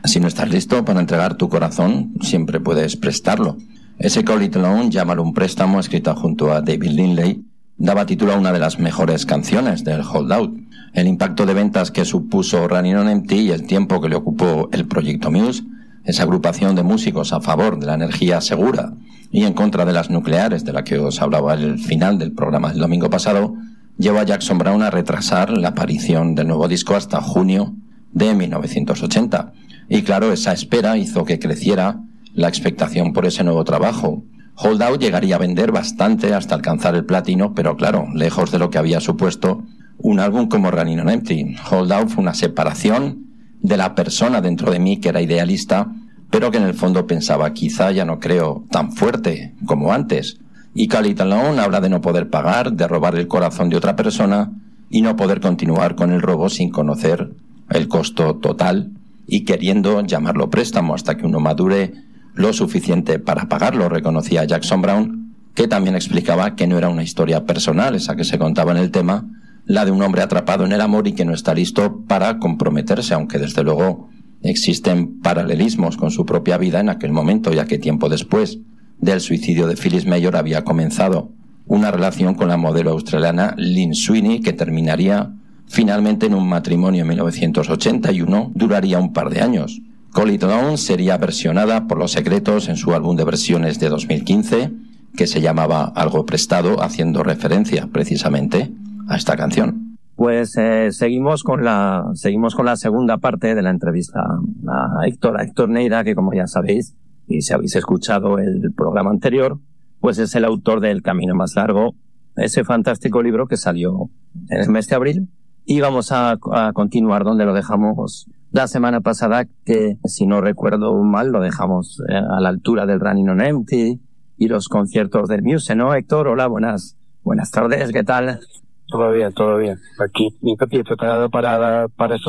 Si no estás listo para entregar tu corazón, siempre puedes prestarlo. Ese Call It Alone, llámalo un préstamo, escrita junto a David Lindley, daba título a una de las mejores canciones del Hold Out. El impacto de ventas que supuso Running on Empty y el tiempo que le ocupó el proyecto Muse, esa agrupación de músicos a favor de la energía segura y en contra de las nucleares, de la que os hablaba al final del programa del domingo pasado, llevó a Jackson Browne a retrasar la aparición del nuevo disco hasta junio de 1980. Y claro, esa espera hizo que creciera la expectación por ese nuevo trabajo. Hold Out llegaría a vender bastante hasta alcanzar el platino, pero claro, lejos de lo que había supuesto un álbum como Running on Empty. Hold Out fue una separación de la persona dentro de mí que era idealista, pero que en el fondo pensaba, quizá ya no creo tan fuerte como antes. Y Call It Alone habla de no poder pagar, de robar el corazón de otra persona y no poder continuar con el robo sin conocer el costo total y queriendo llamarlo préstamo hasta que uno madure lo suficiente para pagarlo, reconocía Jackson Browne, que también explicaba que no era una historia personal esa que se contaba en el tema, la de un hombre atrapado en el amor y que no está listo para comprometerse, aunque desde luego existen paralelismos con su propia vida en aquel momento, ya que tiempo después del suicidio de Phyllis Mayor había comenzado una relación con la modelo australiana Lynn Sweeney, que terminaría finalmente en un matrimonio en 1981, duraría un par de años. Call It Alone sería versionada por Los Secretos en su álbum de versiones de 2015, que se llamaba Algo Prestado, haciendo referencia precisamente a esta canción. Pues seguimos con la segunda parte de la entrevista a Héctor Neira, que como ya sabéis, y si habéis escuchado el programa anterior, pues es el autor de El Camino Más Largo, ese fantástico libro que salió en el mes de abril. Y vamos a continuar donde lo dejamos la semana pasada, que si no recuerdo mal lo dejamos a la altura del Running on Empty y los conciertos del Muse, ¿no, Héctor? Hola, buenas tardes, ¿qué tal? Todo bien. Aquí, preparado para esta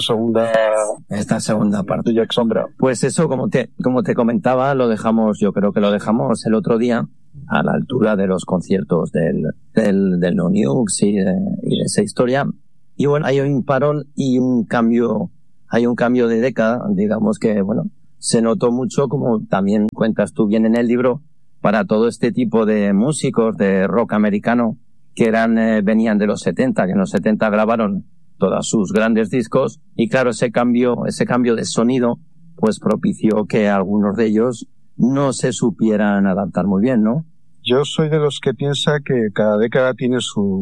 segunda parte de Jackson Browne. Pues eso, como te comentaba, yo creo que lo dejamos el otro día a la altura de los conciertos del No Nukes y de esa historia. Y bueno, hay un parón y un cambio de década, digamos que, bueno, se notó mucho, como también cuentas tú bien en el libro, para todo este tipo de músicos de rock americano que venían de los 70, que en los 70 grabaron todos sus grandes discos, y claro, ese cambio de sonido, pues propició que algunos de ellos no se supieran adaptar muy bien, ¿no? Yo soy de los que piensa que cada década tiene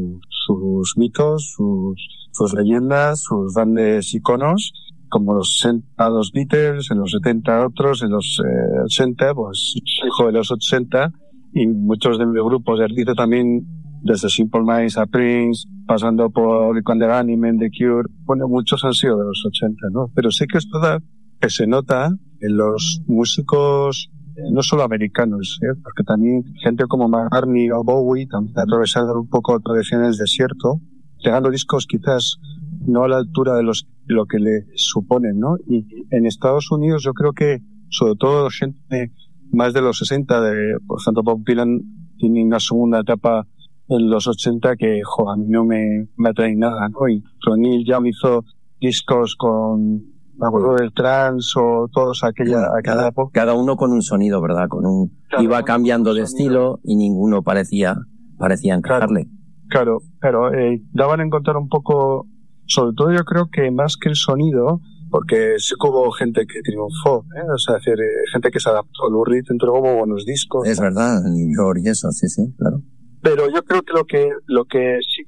sus mitos, sus leyendas, sus grandes iconos, como los 60 los Beatles, en los 70 otros, en los 80, pues hijo de los 80, y muchos de mis grupos de artistas también, desde Simple Minds a Prince, pasando por Rick and the Bunnymen, The Cure, bueno, muchos han sido de los 80, ¿no? Pero sí que es verdad que se nota en los músicos, no solo americanos, porque también gente como McCartney o Bowie también atravesando un poco tradiciones del desierto, llegando discos quizás no a la altura de lo que le suponen, ¿no? Y en Estados Unidos yo creo que, sobre todo gente más de los 60, por ejemplo, Bob Dylan tiene una segunda etapa en los 80 que, a mí no me atrae nada, ¿no? Y Neil Young hizo discos con el trance o todos aquella época. Cada uno con un sonido, ¿verdad? Iba cambiando de estilo y ninguno parecía encajarle. Claro, daban a encontrar un poco, sobre todo yo creo que más que el sonido, porque sí que hubo gente que triunfó, o sea, gente que se adaptó. Lou Reed entregó buenos discos. Es verdad, New York y eso, sí, claro. Pero yo creo que lo que sí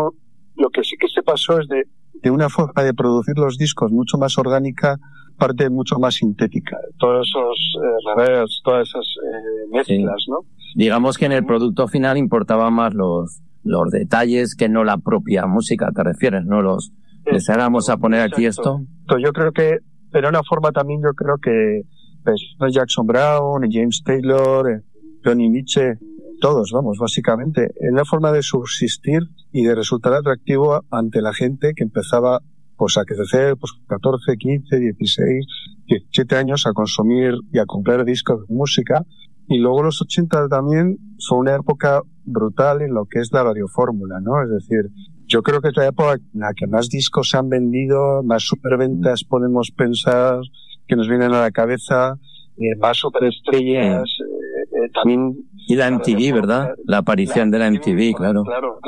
que se pasó es de una forma de producir los discos mucho más orgánica, parte mucho más sintética. Todos esos reverbs, todas esas mezclas, sí. ¿no? Digamos que en el producto final importaba más los detalles que no la propia música, te refieres, ¿no? ¿Les vamos a poner aquí esto? Yo creo que, pero una forma también, yo creo que Jackson Browne, James Taylor, Johnny Mitchell, todos, básicamente, en la forma de subsistir y de resultar atractivo ante la gente que empezaba pues a crecer, pues 14, 15, 16, 17 años a consumir y a comprar discos de música. Y luego los 80 también son una época brutal en lo que es la radiofórmula, ¿no? Es decir, yo creo que es la época en la que más discos se han vendido, más superventas podemos pensar, que nos vienen a la cabeza, más superestrellas, también... Y la MTV, ¿verdad? La aparición de la MTV, claro. Claro.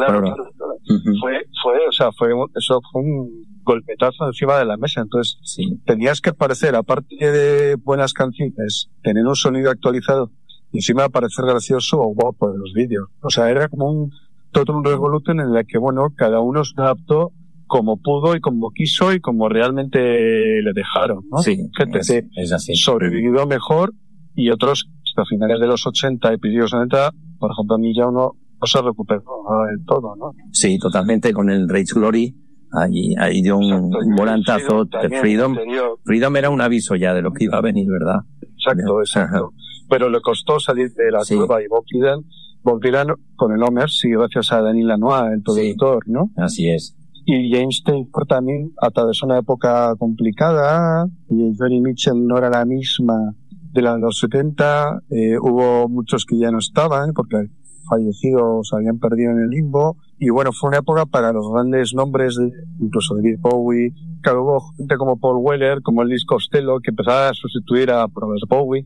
Eso fue un golpetazo encima de la mesa. Entonces, tenías que aparecer, aparte de buenas canciones, tener un sonido actualizado y encima parecer gracioso o guapo en los vídeos. O sea, era como todo un revolution en el que, bueno, cada uno se adaptó como pudo y como quiso y como realmente le dejaron, ¿no? Sí, gente es así. Sobrevivió mejor y otros hasta finales de los 80 y principios de los 90, por ejemplo, a mí ya uno no se recuperó del todo, ¿no? Sí, totalmente, con el Rage Glory ahí dio un volantazo de Freedom. Freedom era un aviso ya de lo que iba a venir, ¿verdad? Exacto. Pero le costó salir de la curva y Bob Dylan con el Homer, sí, gracias a Denis Lanois, el productor, ¿no? Así es. Y James Taylor también atravesó una época complicada, y Joni Mitchell no era la misma de la de los 70, hubo muchos que ya no estaban porque fallecidos habían perdido en el limbo, y bueno, fue una época para los grandes nombres, incluso David Bowie, que hubo gente como Paul Weller, como Elvis Costello, que empezaba a sustituir a Bowie,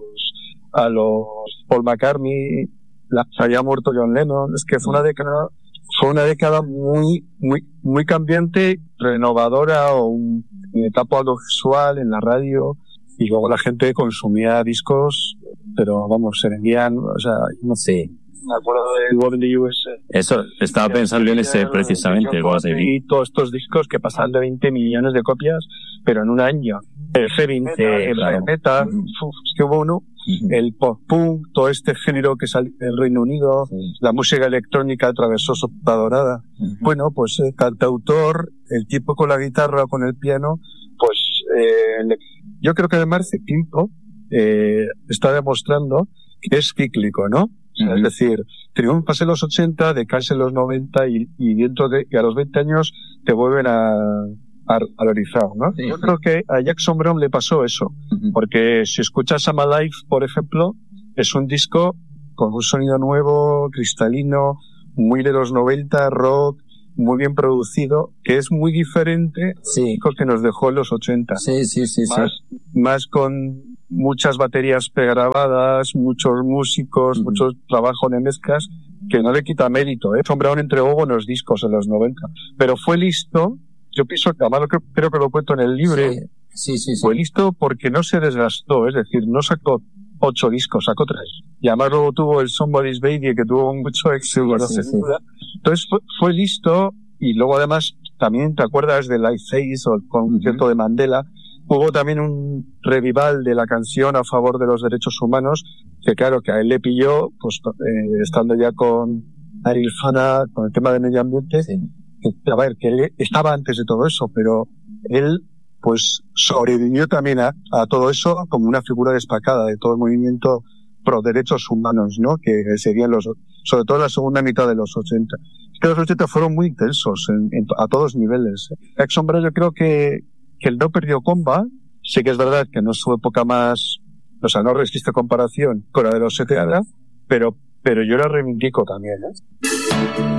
a los Paul McCartney, se había muerto John Lennon. Es que fue una década muy cambiante, renovadora, en etapa audiovisual, en la radio, y luego la gente consumía discos, pero vamos, se vendían, o sea, no sé. Me acuerdo de God in the USA. Eso, estaba pensando en ese precisamente, God in the Y todos estos discos que pasaban de 20 millones de copias, pero en un año. El G20, el Metal, es que hubo uno, el pop-punk, todo este género que salió del Reino Unido, la música electrónica atravesó su época dorada. Bueno, pues cantautor, el tipo con la guitarra o con el piano, pues yo creo que además Quinto está demostrando que es cíclico, ¿no? Es decir, triunfas en los 80, decaes en los 90 y a los 20 años te vuelven a valorizar, ¿no? Yo creo que a Jackson Browne le pasó eso, porque si escuchas I'm Alive, por ejemplo, es un disco con un sonido nuevo, cristalino, muy de los 90, rock, muy bien producido, que es muy diferente al que nos dejó en los 80. Más con muchas baterías pregrabadas, muchos músicos, mucho trabajo de mezclas, que no le quita mérito, ¿eh? Jackson Browne entregó buenos discos en los 90, pero fue listo. Yo pienso que, además creo que lo cuento en el libro, fue listo porque no se desgastó, es decir, no sacó 8 discos, sacó 3. Y además luego tuvo el Somebody's Baby, que tuvo mucho éxito. Entonces fue listo, y luego además, también te acuerdas de Live Face o el concierto de Mandela, hubo también un revival de la canción a favor de los derechos humanos, que claro, que a él le pilló, pues estando ya con Ariel Fana, con el tema del medio ambiente, a ver, que él estaba antes de todo eso, pero él pues sobrevivió también a todo eso como una figura destacada de todo el movimiento pro derechos humanos, ¿no? Que serían sobre todo la segunda mitad de los 80. Es que los 80 fueron muy intensos a todos niveles. Jackson Browne, yo creo que él no perdió comba. Sí que es verdad que no es su época más, o sea, no resiste comparación con la de los 70, pero yo la reivindico también, ¿eh?